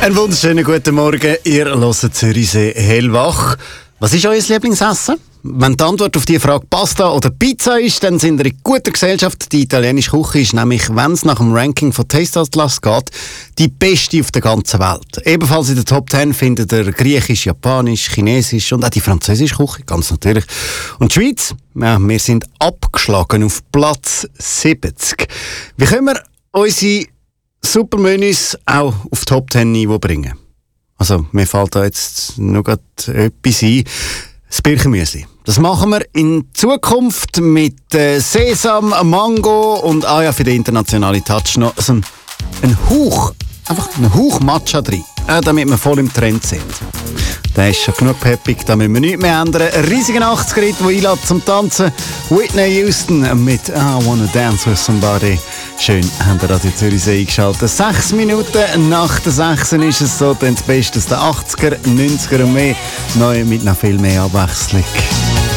Einen wunderschönen guten Morgen, ihr hört Zürichsee hellwach. Was ist euer Lieblingsessen? Wenn die Antwort auf diese Frage Pasta oder Pizza ist, dann sind wir in guter Gesellschaft. Die italienische Küche ist nämlich, wenn es nach dem Ranking von Taste Atlas geht, die beste auf der ganzen Welt. Ebenfalls in der Top 10 findet ihr Griechisch, Japanisch, Chinesisch und auch die französische Küche, ganz natürlich. Und die Schweiz, ja, wir sind abgeschlagen auf Platz 70. Wie können wir unsere Supermenüs auch auf Top 10 Niveau bringen? Also, mir fällt da jetzt noch grad etwas ein. Das Birchenmüsli. Das machen wir in Zukunft mit Sesam, Mango und für den internationalen Touch noch so ein Hauch, einfach einen Hauch Matcha drin, damit wir voll im Trend sind. Der ist schon genug peppig, da müssen wir nichts mehr ändern. Ein riesiger 80er-Hit, der einlädt zum Tanzen. Whitney Houston mit I Wanna Dance With Somebody. Schön, haben wir Radio Zürichsee eingeschaltet. 6 Minuten nach der 6 ist es so, dann das Beste aus den 80er, 90er und mehr. Neu mit noch viel mehr Abwechslung.